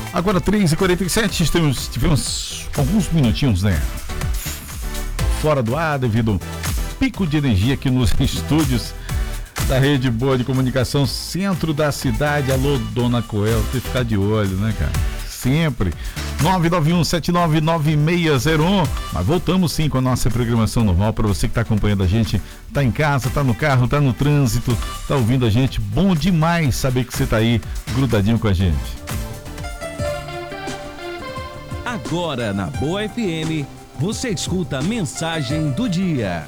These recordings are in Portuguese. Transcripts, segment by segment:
Agora 3h47, tivemos alguns minutinhos, né? Fora do ar devido ao pico de energia aqui nos estúdios da Rede Boa de Comunicação, centro da cidade. Alô, Dona Coel, tem que ficar de olho, né, cara? Sempre. 991799601. Mas voltamos sim com a nossa programação normal para você que está acompanhando a gente, tá em casa, tá no carro, tá no trânsito, tá ouvindo a gente. Bom demais saber que você tá aí grudadinho com a gente. Agora na Boa FM, você escuta a mensagem do dia.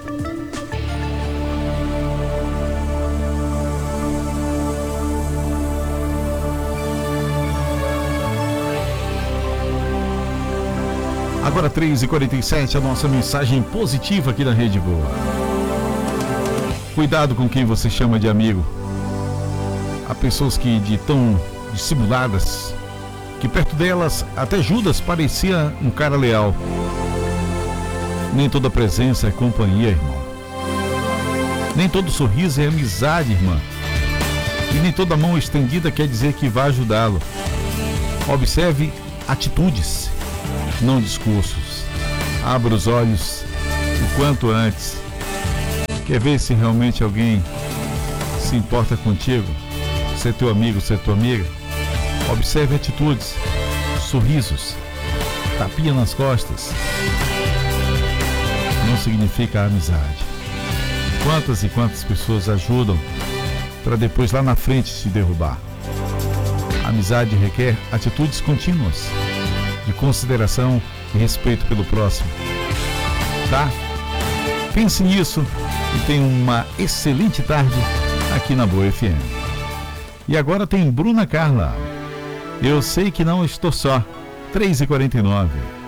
Agora 3h47, a nossa mensagem positiva aqui na Rede Boa. Cuidado com quem você chama de amigo. Há pessoas que tão dissimuladas, que perto delas até Judas parecia um cara leal. Nem toda presença é companhia, irmão. Nem todo sorriso é amizade, irmã. E nem toda mão estendida quer dizer que vai ajudá-lo. Observe atitudes, não discursos. Abra os olhos o quanto antes. Quer ver se realmente alguém se importa contigo? Ser teu amigo, ser tua amiga? Observe atitudes, sorrisos, tapinha nas costas. Não significa amizade. Quantas e quantas pessoas ajudam para depois lá na frente te derrubar? A amizade requer atitudes contínuas, de consideração e respeito pelo próximo. Tá? Pense nisso e tenha uma excelente tarde aqui na Boa FM. E agora tem Bruna Carla. Eu sei que não estou só. 3h49.